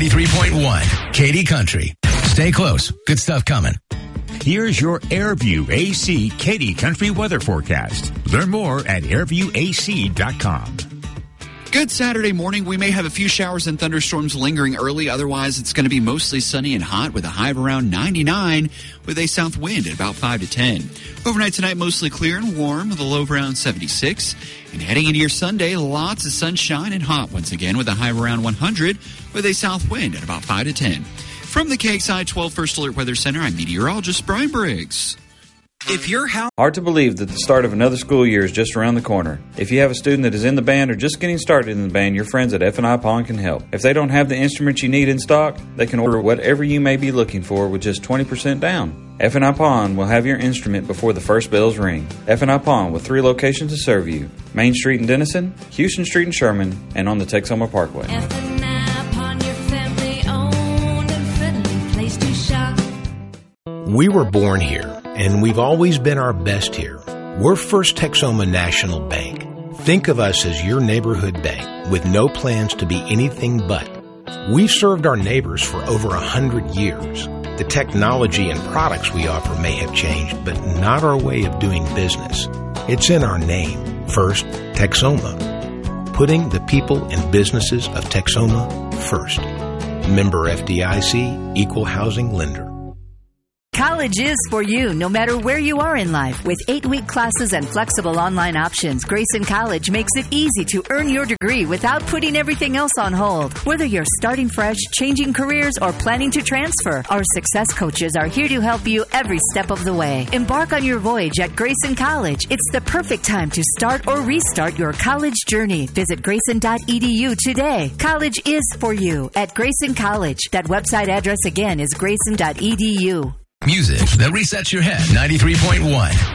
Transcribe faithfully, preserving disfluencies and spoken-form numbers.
ninety-three point one, Katy Country. Stay close. Good stuff coming. Here's your Airview A C Katy Country weather forecast. Learn more at airview a c dot com. Good Saturday morning. We may have a few showers and thunderstorms lingering early. Otherwise, it's going to be mostly sunny and hot with a high of around ninety-nine with a south wind at about five to ten. Overnight tonight, mostly clear and warm with a low of around seventy-six. And heading into your Sunday, lots of sunshine and hot once again with a high of around one hundred with a south wind at about five to ten. From the K X I twelve First Alert Weather Center, I'm meteorologist Brian Briggs. If your house... Hard to believe that the start of another school year is just around the corner. If you have a student that is in the band or just getting started in the band, your friends at F and I Pawn can help. If they don't have the instruments you need in stock, they can order whatever you may be looking for with just twenty percent down. F and I Pawn will have your instrument before the first bells ring. F and I Pawn with three locations to serve you. Main Street in Denison, Houston Street in Sherman, and on the Texoma Parkway. F and I Pawn, your family owned and friendly place to shop. We were born here, and we've always been our best here. We're First Texoma National Bank. Think of us as your neighborhood bank with no plans to be anything but. We've served our neighbors for over a hundred years. The technology and products we offer may have changed, but not our way of doing business. It's in our name, First Texoma. Putting the people and businesses of Texoma first. Member F D I C, Equal Housing Lender. College is for you, no matter where you are in life. With eight-week classes and flexible online options, Grayson College makes it easy to earn your degree without putting everything else on hold. Whether you're starting fresh, changing careers, or planning to transfer, our success coaches are here to help you every step of the way. Embark on your voyage at Grayson College. It's the perfect time to start or restart your college journey. Visit grayson dot e d u today. College is for you at Grayson College. That website address again is grayson dot e d u. Music that resets your head. ninety-three point one.